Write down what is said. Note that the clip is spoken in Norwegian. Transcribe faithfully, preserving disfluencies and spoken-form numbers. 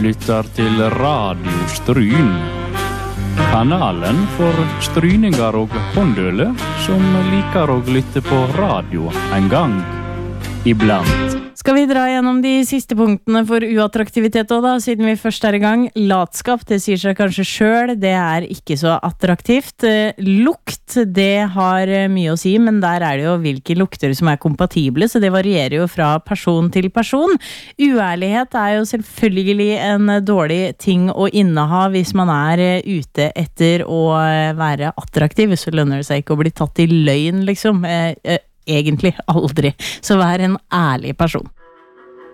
lytter til Radio Stryn. Kanalen for stryninger og håndøle som liker å lytte på radio en gang iblant. Skal vi dra gjennom de siste punktene for uattraktivitet også da, siden vi først er i gang? Latskap, det sier seg kanskje selv, det er ikke så attraktivt. Lukt, det har mye å si, men der er det jo hvilke lukter som er kompatible, så det varierer jo fra person til person. Uærlighet er jo selvfølgelig en dårlig ting å inneha hvis man er ute etter å være attraktiv, så lønner det seg ikke å bli tatt i løgn, liksom. Egentlig aldri. Så vær en ærlig person.